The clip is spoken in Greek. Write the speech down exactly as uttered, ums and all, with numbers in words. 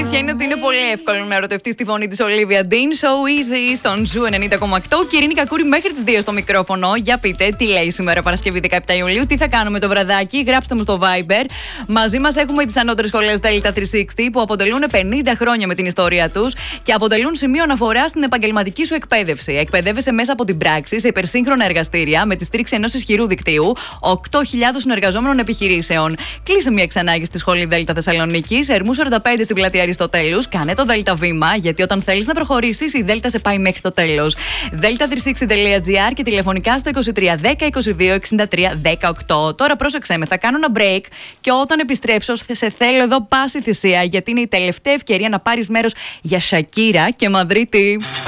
αλήθεια είναι ότι είναι πολύ εύκολο να ερωτευτεί τη φωνή της Olivia Dean. So easy στον Ζου ενενήντα κόμμα οκτώ. Και η Ειρήνη Κακούρη μέχρι τις δύο στο μικρόφωνο. Για πείτε, τι λέει σήμερα Παρασκευή δεκαεπτά Ιουλίου, τι θα κάνουμε το βραδάκι. Γράψτε μου στο Viber. Μαζί μας έχουμε τις ανώτερες σχολές Delta τριακόσια εξήντα που αποτελούν πενήντα χρόνια με την ιστορία τους και αποτελούν σημείο αναφορά στην επαγγελματική σου εκπαίδευση. Εκπαιδεύεσαι μέσα από την πράξη σε υπερσύγχρονα εργαστήρια με τη στήριξη ενός ισχυρού δικτύου οκτώ χιλιάδες συνεργαζόμενων επιχειρήσεων. Κλείσε μια εξανάγκη στη σχολή Δέλτα Θεσσαλονίκης, Ερμού σαράντα πέντε στην πλατεία Αριστοτέλους. Κάνε το Δέλτα βήμα, γιατί όταν θέλεις να προχωρήσεις, η Δέλτα σε πάει μέχρι το τέλος. δέλτα τριακόσια εξήντα τελεία τζι άρ και τηλεφωνικά στο είκοσι τρία δέκα είκοσι δύο εξήντα τρία δεκαοκτώ. Τώρα πρόσεξε με, θα κάνω ένα break και όταν επιστρέψω σε θέλω εδώ πάση θυσία, γιατί είναι η τελευταία ευκαιρία να πάρεις μέρος για Σακύρα και Μαδρίτη.